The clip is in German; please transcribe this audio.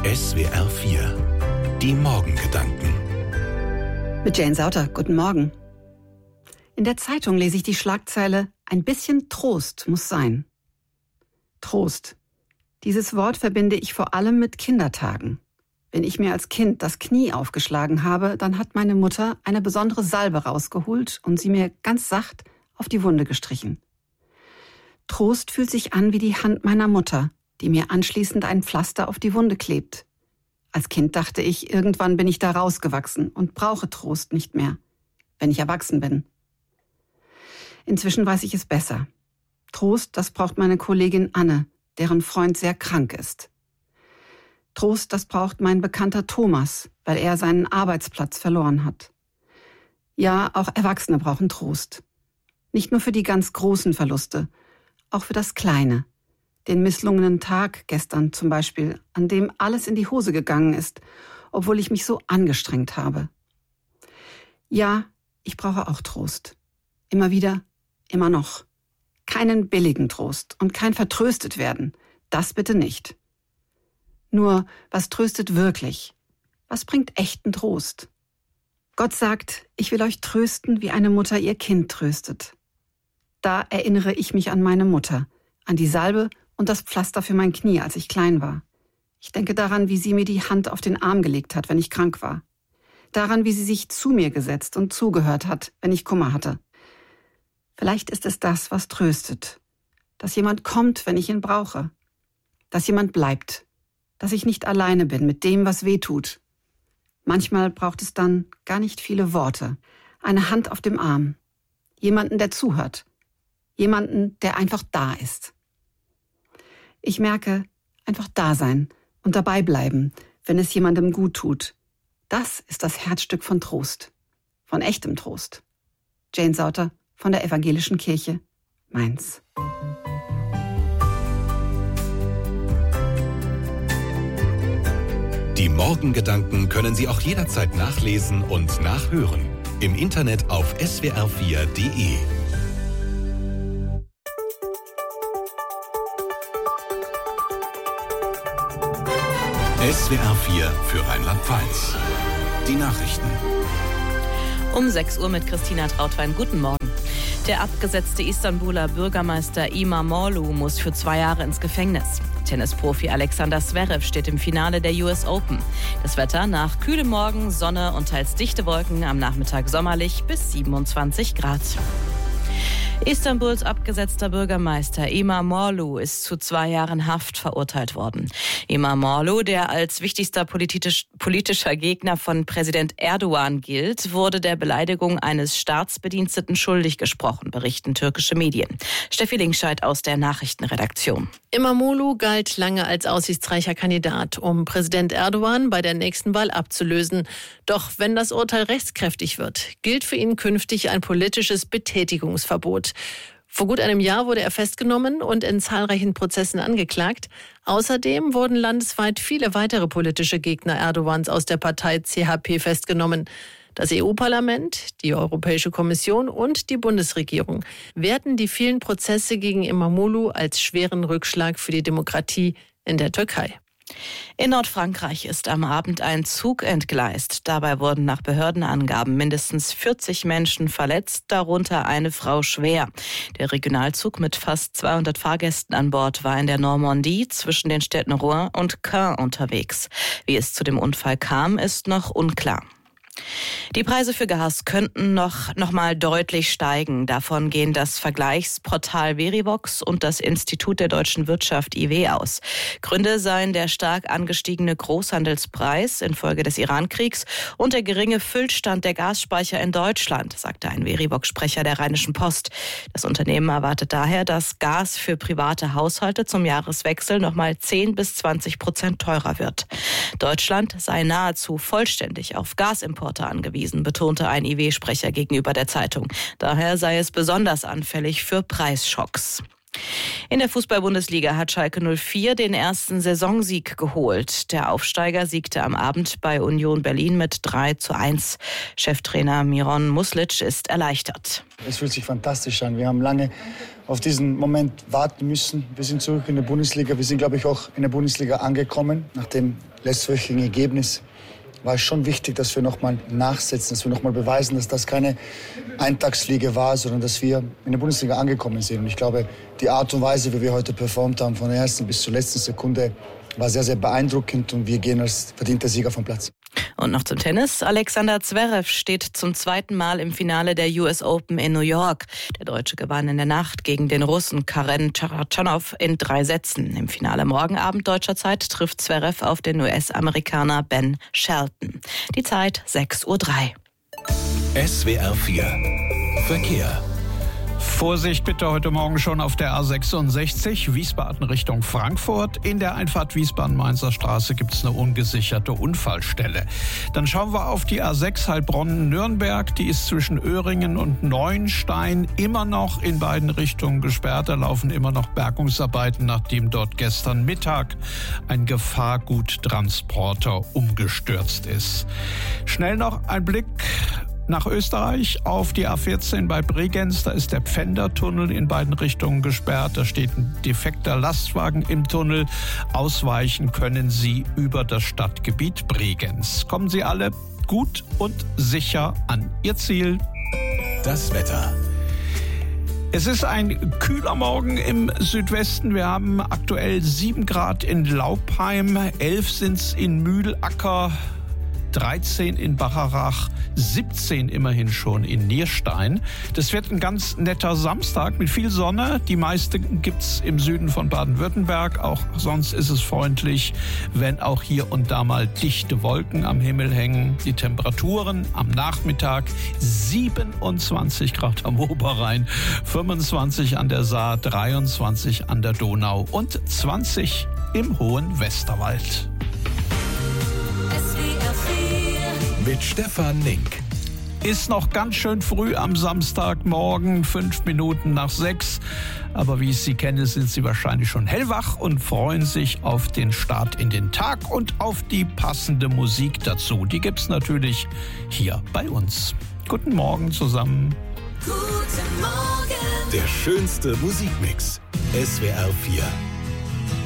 SWR 4. Die Morgengedanken. Mit Jane Sauter, guten Morgen. In der Zeitung lese ich die Schlagzeile: Ein bisschen Trost muss sein. Trost. Dieses Wort verbinde ich vor allem mit Kindertagen. Wenn ich mir als Kind das Knie aufgeschlagen habe, dann hat meine Mutter eine besondere Salbe rausgeholt und sie mir ganz sacht auf die Wunde gestrichen. Trost fühlt sich an wie die Hand meiner Mutter, die mir anschließend ein Pflaster auf die Wunde klebt. Als Kind dachte ich, irgendwann bin ich da rausgewachsen und brauche Trost nicht mehr, wenn ich erwachsen bin. Inzwischen weiß ich es besser. Trost, das braucht meine Kollegin Anne, deren Freund sehr krank ist. Trost, das braucht mein Bekannter Thomas, weil er seinen Arbeitsplatz verloren hat. Ja, auch Erwachsene brauchen Trost. Nicht nur für die ganz großen Verluste, auch für das Kleine. Den misslungenen Tag gestern zum Beispiel, an dem alles in die Hose gegangen ist, obwohl ich mich so angestrengt habe. Ja, ich brauche auch Trost. Immer wieder, immer noch. Keinen billigen Trost und kein vertröstet werden. Das bitte nicht. Nur, was tröstet wirklich? Was bringt echten Trost? Gott sagt, ich will euch trösten, wie eine Mutter ihr Kind tröstet. Da erinnere ich mich an meine Mutter, an die Salbe und das Pflaster für mein Knie, als ich klein war. Ich denke daran, wie sie mir die Hand auf den Arm gelegt hat, wenn ich krank war. Daran, wie sie sich zu mir gesetzt und zugehört hat, wenn ich Kummer hatte. Vielleicht ist es das, was tröstet. Dass jemand kommt, wenn ich ihn brauche. Dass jemand bleibt. Dass ich nicht alleine bin mit dem, was weh tut. Manchmal braucht es dann gar nicht viele Worte. Eine Hand auf dem Arm. Jemanden, der zuhört. Jemanden, der einfach da ist. Ich merke, einfach da sein und dabei bleiben, wenn es jemandem gut tut. Das ist das Herzstück von Trost. Von echtem Trost. Jane Sauter von der Evangelischen Kirche, Mainz. Die Morgengedanken können Sie auch jederzeit nachlesen und nachhören. Im Internet auf swr4.de. SWR 4 für Rheinland-Pfalz. Die Nachrichten. Um 6 Uhr mit Christina Trautwein. Guten Morgen. Der abgesetzte Istanbuler Bürgermeister İmamoğlu muss für 2 Jahre ins Gefängnis. Tennisprofi Alexander Zverev steht im Finale der US Open. Das Wetter: nach kühlem Morgen, Sonne und teils dichte Wolken, am Nachmittag sommerlich bis 27 Grad. Istanbuls abgesetzter Bürgermeister İmamoğlu ist zu 2 Jahren Haft verurteilt worden. İmamoğlu, der als wichtigster politischer Gegner von Präsident Erdogan gilt, wurde der Beleidigung eines Staatsbediensteten schuldig gesprochen, berichten türkische Medien. Steffi Linkscheid aus der Nachrichtenredaktion. İmamoğlu galt lange als aussichtsreicher Kandidat, um Präsident Erdogan bei der nächsten Wahl abzulösen. Doch wenn das Urteil rechtskräftig wird, gilt für ihn künftig ein politisches Betätigungsverbot. Vor gut einem Jahr wurde er festgenommen und in zahlreichen Prozessen angeklagt. Außerdem wurden landesweit viele weitere politische Gegner Erdogans aus der Partei CHP festgenommen. Das EU-Parlament, die Europäische Kommission und die Bundesregierung werten die vielen Prozesse gegen İmamoğlu als schweren Rückschlag für die Demokratie in der Türkei. In Nordfrankreich ist am Abend ein Zug entgleist. Dabei wurden nach Behördenangaben mindestens 40 Menschen verletzt, darunter eine Frau schwer. Der Regionalzug mit fast 200 Fahrgästen an Bord war in der Normandie zwischen den Städten Rouen und Caen unterwegs. Wie es zu dem Unfall kam, ist noch unklar. Die Preise für Gas könnten noch mal deutlich steigen. Davon gehen das Vergleichsportal Verivox und das Institut der deutschen Wirtschaft IW aus. Gründe seien der stark angestiegene Großhandelspreis infolge des Irankriegs und der geringe Füllstand der Gasspeicher in Deutschland, sagte ein Verivox-Sprecher der Rheinischen Post. Das Unternehmen erwartet daher, dass Gas für private Haushalte zum Jahreswechsel noch mal 10-20% teurer wird. Deutschland sei nahezu vollständig auf Gasimporte angewiesen, betonte ein IW-Sprecher gegenüber der Zeitung. Daher sei es besonders anfällig für Preisschocks. In der Fußball-Bundesliga hat Schalke 04 den ersten Saisonsieg geholt. Der Aufsteiger siegte am Abend bei Union Berlin mit 3:1. Cheftrainer Miron Muslic ist erleichtert. Es fühlt sich fantastisch an. Wir haben lange auf diesen Moment warten müssen. Wir sind zurück in der Bundesliga. Wir sind, glaube ich, auch in der Bundesliga angekommen. Nach dem letztwöchigen Ergebnis war es schon wichtig, dass wir nochmal nachsetzen, dass wir nochmal beweisen, dass das keine Eintagsfliege war, sondern dass wir in der Bundesliga angekommen sind. Und ich glaube, die Art und Weise, wie wir heute performt haben, von der ersten bis zur letzten Sekunde, war sehr, sehr beeindruckend und wir gehen als verdienter Sieger vom Platz. Und noch zum Tennis. Alexander Zverev steht zum zweiten Mal im Finale der US Open in New York. Der Deutsche gewann in der Nacht gegen den Russen Karen Khachanov in 3 Sätzen. Im Finale morgen Abend deutscher Zeit trifft Zverev auf den US-Amerikaner Ben Shelton. Die Zeit 6:03 Uhr. SWR 4 Verkehr. Vorsicht bitte heute Morgen schon auf der A66 Wiesbaden Richtung Frankfurt. In der Einfahrt Wiesbaden-Mainzer Straße gibt es eine ungesicherte Unfallstelle. Dann schauen wir auf die A6 Heilbronn-Nürnberg. Die ist zwischen Öhringen und Neuenstein immer noch in beiden Richtungen gesperrt. Da laufen immer noch Bergungsarbeiten, nachdem dort gestern Mittag ein Gefahrguttransporter umgestürzt ist. Schnell noch ein Blick nach Österreich auf die A14 bei Bregenz. Da ist der Pfändertunnel in beiden Richtungen gesperrt. Da steht ein defekter Lastwagen im Tunnel. Ausweichen können Sie über das Stadtgebiet Bregenz. Kommen Sie alle gut und sicher an Ihr Ziel. Das Wetter. Es ist ein kühler Morgen im Südwesten. Wir haben aktuell 7 Grad in Laupheim, 11 sind's in Mühlacker, 13 in Bacharach, 17 immerhin schon in Nierstein. Das wird ein ganz netter Samstag mit viel Sonne. Die meiste gibt's im Süden von Baden-Württemberg. Auch sonst ist es freundlich, wenn auch hier und da mal dichte Wolken am Himmel hängen. Die Temperaturen am Nachmittag 27 Grad am Oberrhein, 25 an der Saar, 23 an der Donau und 20 im hohen Westerwald. Mit Stefan Link. Ist noch ganz schön früh am Samstagmorgen, 5 Minuten nach 6. Aber wie ich Sie kenne, sind Sie wahrscheinlich schon hellwach und freuen sich auf den Start in den Tag und auf die passende Musik dazu. Die gibt's natürlich hier bei uns. Guten Morgen zusammen. Guten Morgen. Der schönste Musikmix. SWR 4.